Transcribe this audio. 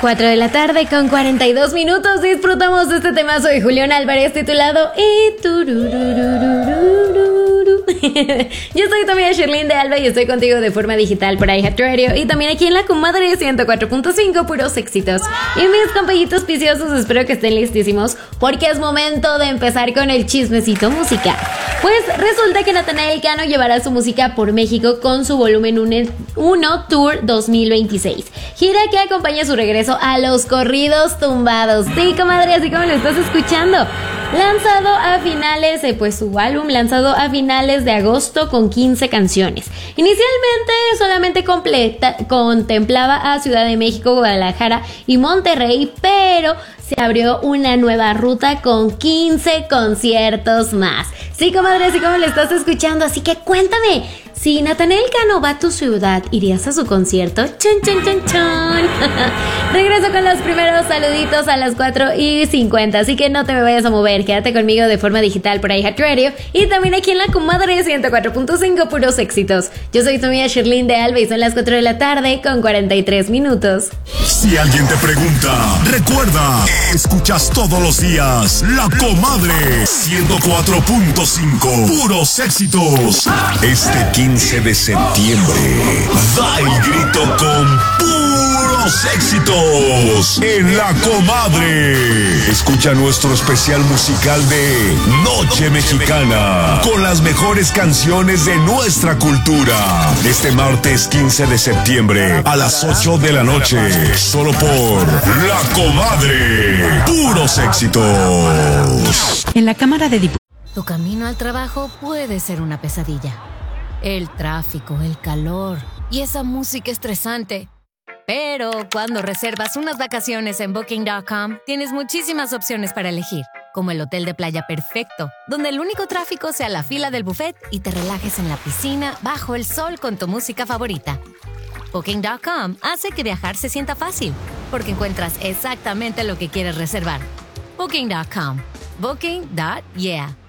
4 de la tarde con 42 minutos. Disfrutamos de este temazo de Julián Álvarez titulado Y turururururururu. Yo soy tu amiga Shirlene de Alba y estoy contigo de forma digital por iHeartRadio y también aquí en La Comadre 104.5, puros éxitos. Y mis compañitos piciosos, espero que estén listísimos porque es momento de empezar con el chismecito música. Pues resulta que Natanael Cano llevará su música por México con su volumen 1 Tour 2026. Gira que acompaña su regreso a los corridos tumbados. Sí, comadre, así como lo estás escuchando. Lanzado a finales, su álbum lanzado a finales de agosto con 15 canciones. Inicialmente solamente contemplaba a Ciudad de México, Guadalajara y Monterrey, pero se abrió una nueva ruta con 15 conciertos más. Sí, comadre, así como lo estás escuchando, así que cuéntame, si Natanael Cano va a tu ciudad, ¿irías a su concierto? ¡Chun, chun, chun, chun! Regreso con los primeros saluditos a las 4:50, así que no te me vayas a mover, quédate conmigo de forma digital por iHeartRadio y también aquí en La Comadre 104.5, puros éxitos. Yo soy tu amiga Shirlene de Alba y son las 4 de la tarde con 43 minutos. Si alguien te pregunta, recuerda, escuchas todos los días La Comadre 104.5, puros éxitos. Este 15 de septiembre, da el grito con puros éxitos en La Comadre. Escucha nuestro especial musical de Noche Mexicana con las mejores canciones de nuestra cultura. Este martes 15 de septiembre a las 8 de la noche, solo por La Comadre. Puros éxitos. En la Cámara de Diputados. Tu camino al trabajo puede ser una pesadilla. El tráfico, el calor y esa música estresante. Pero cuando reservas unas vacaciones en Booking.com, tienes muchísimas opciones para elegir, como el hotel de playa perfecto, donde el único tráfico sea la fila del buffet y te relajes en la piscina bajo el sol con tu música favorita. Booking.com hace que viajar se sienta fácil, porque encuentras exactamente lo que quieres reservar. Booking.com. Booking.yeah.